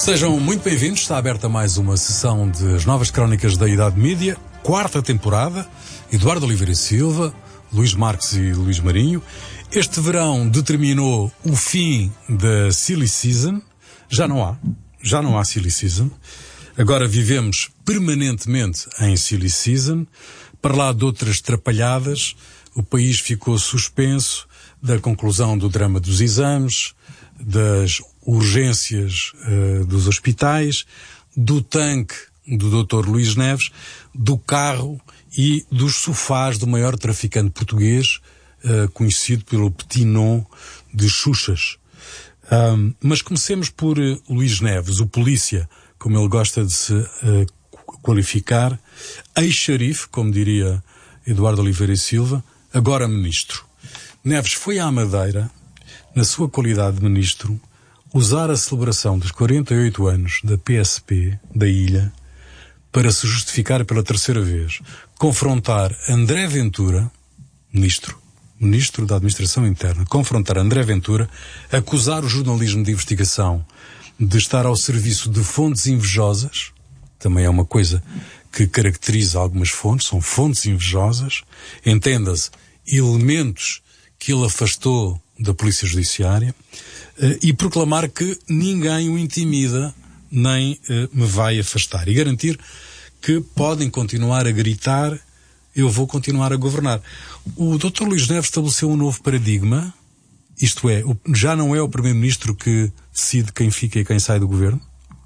Sejam muito bem-vindos, está aberta mais uma sessão das novas crónicas da Idade Mídia, 4ª temporada, Eduardo Oliveira e Silva, Luís Marques e Luís Marinho. Este verão determinou o fim da Silly Season, já não há Silly Season, agora vivemos permanentemente em Silly Season, para lá de outras trapalhadas, o país ficou suspenso da conclusão do drama dos exames, das urgências dos hospitais, do tanque do Dr. Luís Neves, do carro e dos sofás do maior traficante português, conhecido pelo petit nom de Xuxas. Mas comecemos por Luís Neves, o polícia, como ele gosta de se qualificar, ex-xerife, como diria Eduardo Oliveira e Silva, agora ministro. Neves foi à Madeira, na sua qualidade de ministro, usar a celebração dos 48 anos da PSP, da ilha, para se justificar pela terceira vez, confrontar André Ventura, ministro da Administração Interna, confrontar André Ventura, acusar o jornalismo de investigação de estar ao serviço de fontes invejosas, também é uma coisa que caracteriza algumas fontes, são fontes invejosas, entenda-se, elementos que ele afastou da Polícia Judiciária, e proclamar que ninguém o intimida nem me vai afastar. E garantir que podem continuar a gritar, eu vou continuar a governar. O Dr. Luís Neves estabeleceu um novo paradigma, isto é, já não é o Primeiro-Ministro que decide quem fica e quem sai do governo?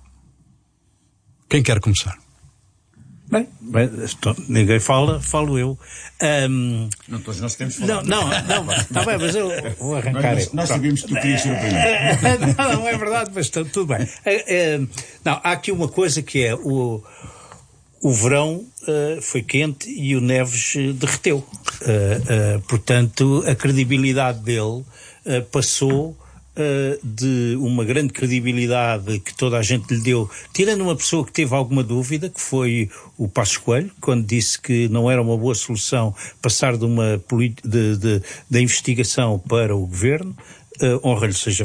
Quem quer começar? Bem, ninguém falo eu. Não, todos nós queremos falar. Não, está bem, mas eu vou arrancar. Nós sabíamos que tu querias ser o primeiro. Não é verdade, mas tudo bem. Não, há aqui uma coisa que é o verão foi quente e o Neves derreteu. Portanto, a credibilidade dele passou de uma grande credibilidade que toda a gente lhe deu, tirando uma pessoa que teve alguma dúvida, que foi o Passos Coelho, quando disse que não era uma boa solução passar da investigação para o governo. Honra-lhe seja